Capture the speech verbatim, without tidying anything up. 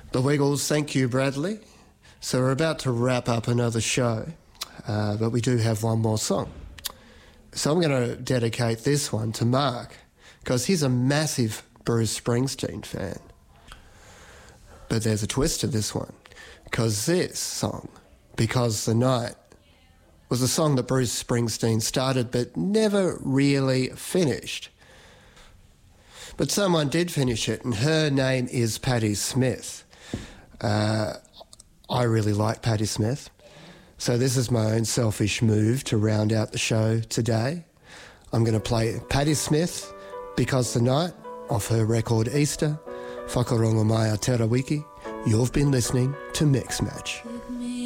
The Wiggles, thank you, Bradley. So we're about to wrap up another show, uh, but we do have one more song. So I'm going to dedicate this one to Mark, because he's a massive Bruce Springsteen fan. But there's a twist to this one, because this song, Because the Night, was a song that Bruce Springsteen started but never really finished. But someone did finish it, and her name is Patti Smith. Uh, I really like Patti Smith, so this is my own selfish move to round out the show today. I'm going to play Patti Smith, Because the Night, off her record Easter, Whakarongo mai a Te Rawiki. You've been listening to Mix Match.